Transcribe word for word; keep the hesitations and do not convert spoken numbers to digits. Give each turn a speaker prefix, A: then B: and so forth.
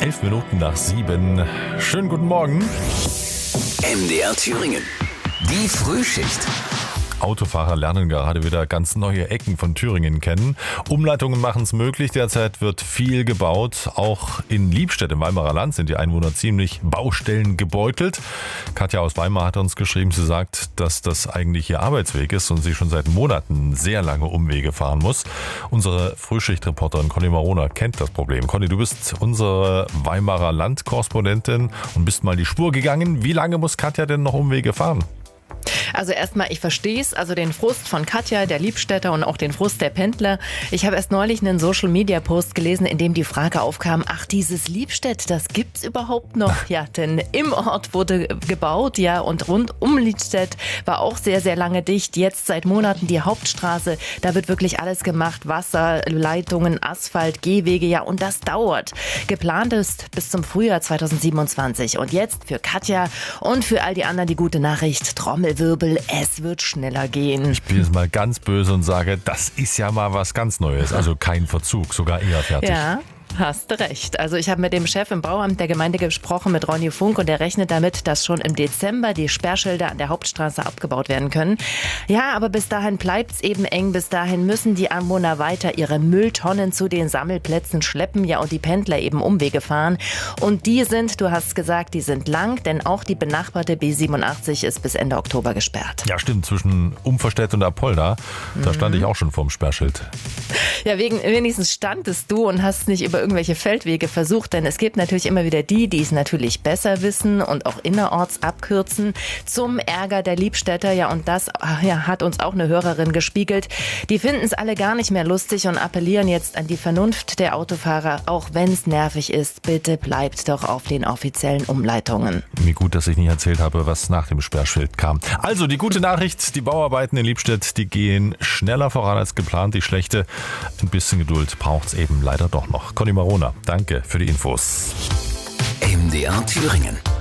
A: Elf Minuten nach sieben. Schönen guten Morgen.
B: M D R Thüringen. Die Frühschicht.
A: Autofahrer lernen gerade wieder ganz neue Ecken von Thüringen kennen. Umleitungen machen es möglich. Derzeit wird viel gebaut. Auch in Liebstedt im Weimarer Land sind die Einwohner ziemlich Baustellen gebeutelt. Katja aus Weimar hat uns geschrieben, sie sagt, dass das eigentlich ihr Arbeitsweg ist und sie schon seit Monaten sehr lange Umwege fahren muss. Unsere Frühschichtreporterin Conny Marona kennt das Problem. Conny, du bist unsere Weimarer Land-Korrespondentin und bist mal die Spur gegangen. Wie lange muss Katja denn noch Umwege fahren?
C: Also erstmal, ich verstehe es, also den Frust von Katja, der Liebstädter und auch den Frust der Pendler. Ich habe erst neulich einen Social-Media-Post gelesen, in dem die Frage aufkam, ach, dieses Liebstedt, das gibt's überhaupt noch? Ja, denn im Ort wurde gebaut, ja, und rund um Liebstedt war auch sehr, sehr lange dicht. Jetzt seit Monaten die Hauptstraße, da wird wirklich alles gemacht, Wasser, Leitungen, Asphalt, Gehwege, ja, und das dauert. Geplant ist bis zum Frühjahr zweitausendsiebenundzwanzig. Und jetzt für Katja und für all die anderen die gute Nachricht, Trommelwirbel. Es wird schneller gehen.
A: Ich bin jetzt mal ganz böse und sage, das ist ja mal was ganz Neues. Also kein Verzug, sogar eher fertig.
C: Ja. Hast du recht. Also ich habe mit dem Chef im Bauamt der Gemeinde gesprochen, mit Ronny Funk, und der rechnet damit, dass schon im Dezember die Sperrschilder an der Hauptstraße abgebaut werden können. Ja, aber bis dahin bleibt's eben eng. Bis dahin müssen die Anwohner weiter ihre Mülltonnen zu den Sammelplätzen schleppen, ja, und die Pendler eben Umwege fahren. Und die sind, du hast gesagt, die sind lang, denn auch die benachbarte B siebenundachtzig ist bis Ende Oktober gesperrt.
A: Ja, stimmt, zwischen Umverstedt und Apolda, da mhm. stand ich auch schon vorm Sperrschild.
C: Ja, wegen, wenigstens standest du und hast nicht über irgendwelche Feldwege versucht, denn es gibt natürlich immer wieder die, die es natürlich besser wissen und auch innerorts abkürzen, zum Ärger der Liebstädter. Ja, und das ja, hat uns auch eine Hörerin gespiegelt. Die finden es alle gar nicht mehr lustig und appellieren jetzt an die Vernunft der Autofahrer, auch wenn es nervig ist, bitte bleibt doch auf den offiziellen Umleitungen.
A: Wie gut, dass ich nicht erzählt habe, was nach dem Sperrschild kam. Also die gute Nachricht, die Bauarbeiten in Liebstedt, die gehen schneller voran als geplant. Die schlechte, ein bisschen Geduld braucht es eben leider doch noch. Conny Marona, danke für die Infos.
B: M D R Thüringen.